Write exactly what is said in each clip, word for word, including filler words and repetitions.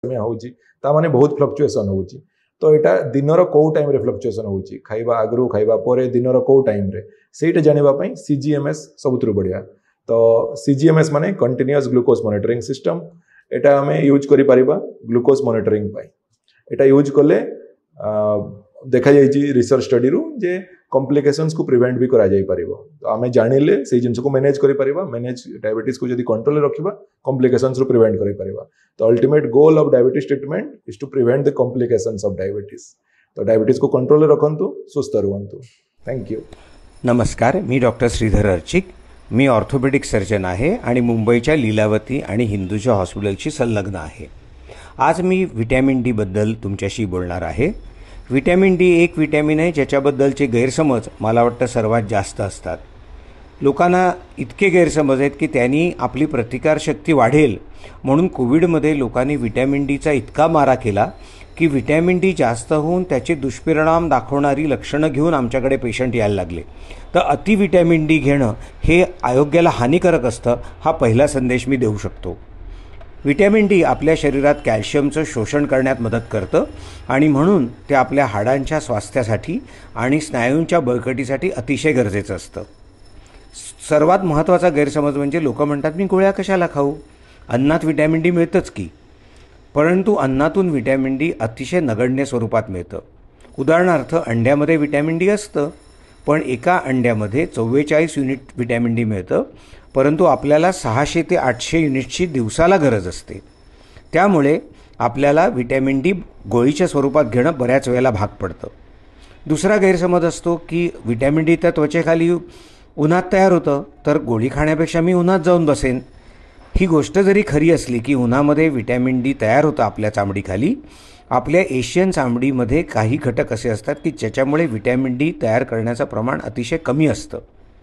में होउची ता माने बहुत फ्लक्चुएशन होउची तो एटा दिनर को टाइम रे फ्लक्चुएशन होउची खाइबा आगरु खाइबा परे दिनर को टाइम रे सेटा जानिबा पई सीजीएमएस सबुतरु बढ़िया तो सीजीएमएस Mane continuous glucose monitoring system Etah हमें यूज करि परिबा ग्लूकोज मॉनिटरिंग पई एटा यूज कले देखा जाइए रिसर्च स्टडी रु जे कॉम्प्लिकेशंस को प्रिवेंट भी करा जाई परिबो तो आमे जानिले से जिंस को मैनेज करि परिबा मैनेज डायबिटीज को जदी कंट्रोल रे रखिबा कॉम्प्लिकेशंस रु प्रिवेंट करि परिबा तो ultimate goal of diabetes treatment is to prevent the complications of diabetes तो डायबिटीज को कंट्रोल रे रखंतु सुस्थ रुहंतु थँक यू नमस्कार मी डॉक्टर श्रीधर अर्चिक मी ऑर्थोपेडिक सर्जन आहे आणि मुंबईच्या लीलावती आणि हिंदूजा हॉस्पिटलशी संलग्न आहे। आज मी विटॅमिन डी बद्दल तुमच्याशी बोलणार आहे। विटॅमिन डी एक विटॅमिन आहे ज्याच्याबद्दलचे गैरसमज मला वाटतं सर्वात जास्त असतात। लोकांना इतके गैरसमज आहेत की त्यांनी आपली प्रतिकारशक्ती वाढेल म्हणून कोविडमध्ये लोकांनी विटॅमिन डीचा इतका मारा केला की विटॅमिन डी जास्त होऊन त्याचे दुष्परिणाम दाखवणारी लक्षणं घेऊन आमच्याकडे पेशंट यायला लागले। तर अति विटॅमिन डी घेणं हे आरोग्याला हानिकारक असतं हा पहिला संदेश मी देऊ शकतो। विटॅमिन डी आपल्या शरीरात कॅल्शियमचं शोषण करण्यात मदत करतं आणि म्हणून ते आपल्या हाडांच्या स्वास्थ्यासाठी आणि स्नायूंच्या बळकटीसाठी अतिशय गरजेचं असतं। सर्वात महत्त्वाचा गैरसमज म्हणजे लोक म्हणतात मी गोळ्या कशाला खाऊ, अन्नात विटॅमिन डी मिळतंच की। परंतु अन्नातून विटॅमिन डी अतिशय नगण्य स्वरूपात मिळतं। उदाहरणार्थ अंड्यामध्ये विटॅमिन डी असतं पण एका अंड्यामध्ये चव्वेचाळीस युनिट विटॅमिन डी मिळतं परंतु आपल्याला सहाशे ते आठशे युनिटची दिवसाला गरज असते। त्यामुळे आपल्याला विटॅमिन डी गोळीच्या स्वरूपात घेणं बऱ्याच वेळेला भाग पडतं। दुसरा गैरसमज असतो की विटॅमिन डी त्या त्वचेखाली उन्हात तयार होतं तर गोळी खाण्यापेक्षा मी उन्हात जाऊन बसेन। ही गोष्ट जरी खरी असली की उन्हामध्ये विटॅमिन डी तयार होतं आपल्या चामडीखाली, आपल्या एशियन चामडीमध्ये काही घटक असे असतात की ज्याच्यामुळे विटॅमिन डी तयार करण्याचं प्रमाण अतिशय कमी असतं।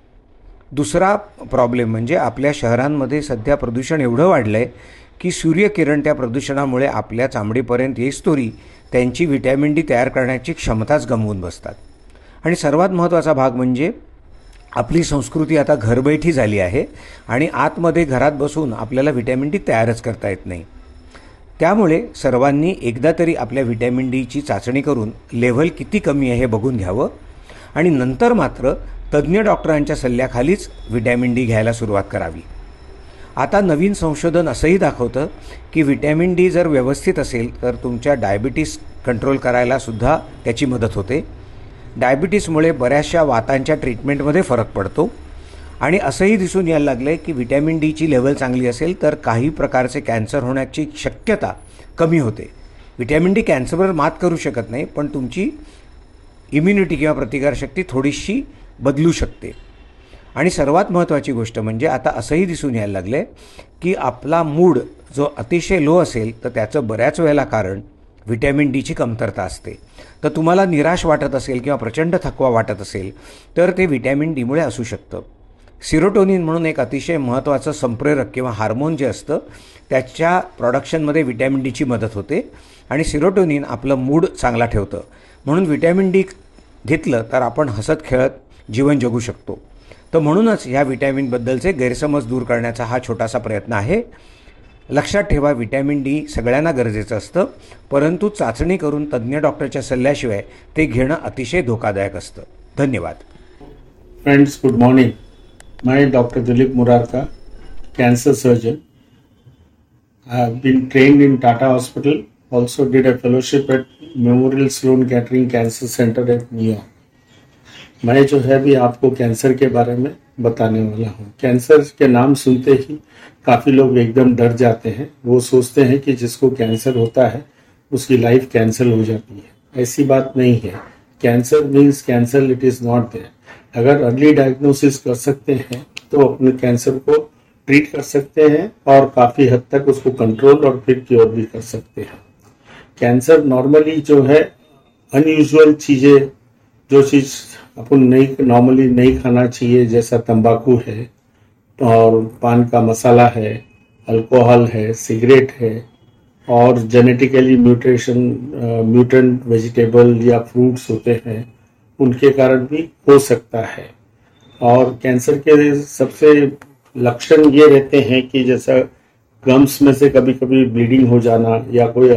दुसरा प्रॉब्लेम म्हणजे आपल्या शहरांमध्ये सध्या प्रदूषण एवढं वाढलं आहे की सूर्यकिरण त्या प्रदूषणामुळे आपल्या चामडीपर्यंत येईस्तोरी त्यांची विटॅमिन डी तयार करण्याची क्षमताच गमावून बसतात। आणि सर्वात महत्त्वाचा भाग म्हणजे आपली संस्कृती आता घरबैठी झाली आहे आणि आतमध्ये घरात बसून आपल्याला विटॅमिन डी तयारच करता येत नाही। त्यामुळे सर्वांनी एकदा तरी आपल्या विटॅमिन डीची चाचणी करून लेव्हल किती कमी आहे हे बघून घ्यावं आणि नंतर मात्र तज्ज्ञ डॉक्टरांच्या सल्ल्याखालीच विटॅमिन डी घ्यायला सुरुवात करावी। आता नवीन संशोधन असंही दाखवतं की विटॅमिन डी जर व्यवस्थित असेल तर तुमच्या डायबिटीस कंट्रोल करायला सुद्धा त्याची मदत होते। डायबिटीसमुळे बऱ्याचशा वातांच्या ट्रीटमेंटमध्ये फरक पडतो आणि असंही दिसून यायला लागलं आहे की विटॅमिन डीची लेवल चांगली असेल तर काही प्रकारचे कॅन्सर होण्याची शक्यता कमी होते। विटॅमिन डी कॅन्सरवर मात करू शकत नाही पण तुमची इम्युनिटी किंवा प्रतिकारशक्ती थोडीशी बदलू शकते। आणि सर्वात महत्त्वाची गोष्ट म्हणजे आता असंही दिसून यायला लागलं आहे की आपला मूड जो अतिशय लो असेल तर त्याचं बऱ्याच वेळेला कारण विटॅमिन डीची कमतरता असते। तर तुम्हाला निराश वाटत असेल किंवा प्रचंड थकवा वाटत असेल तर ते विटॅमिन डीमुळे असू शकतं। सिरोटोनिन म्हणून एक अतिशय महत्त्वाचं संप्रेरक किंवा हार्मोन जे असतं त्याच्या प्रोडक्शनमध्ये विटॅमिन डीची मदत होते आणि सिरोटोनिन आपलं मूड चांगला ठेवतं। म्हणून विटॅमिन डी घेतलं तर आपण हसत खेळत जीवन जगू शकतो। तर म्हणूनच ह्या विटॅमिनबद्दलचे गैरसमज दूर करण्याचा हा छोटासा प्रयत्न आहे। लक्षात ठेवा विटॅमिन डी सगळ्यांना गरजेचं असतं परंतु चाचणी करून तज्ज्ञ डॉक्टरच्या सल्ल्याशिवाय ते घेणं अतिशय धोकादायक असतं। धन्यवाद। Friends, good morning. मैं doctor Dilip Murarka, cancer surgeon. I have bin trained in Tata hospital, also did a fellowship eight memorial Sloane catering cancer centre at New York. मैं जो है भी आपको कैंसर के बारे में बताने वाला हूँ। कैंसर के नाम सुनते ही काफ़ी लोग एकदम डर जाते हैं। वो सोचते हैं कि जिसको कैंसर होता है उसकी लाइफ कैंसिल हो जाती है। ऐसी बात नहीं है। Cancer means cancer, it is not there. अगर अर्ली डायग्नोसिस कर सकते हैं तो अपने कैंसर को ट्रीट कर सकते हैं और काफ़ी हद तक उसको कंट्रोल और फिर क्योर भी कर सकते हैं। कैंसर नॉर्मली जो है अनयूजुअल चीज़ें, जो चीज़ अपन नहीं नॉर्मली नहीं खाना चाहिए, जैसा तंबाकू है और पान का मसाला है, अल्कोहल है, सिगरेट है और जेनेटिकली म्यूटेशन म्यूटेंट वेजिटेबल या फ्रूट्स होते हैं, उनके कारण भी हो सकता है। और कैंसर के सबसे लक्षण ये रहते हैं कि जैसा गम्स में से कभी कभी ब्लीडिंग हो जाना या कोई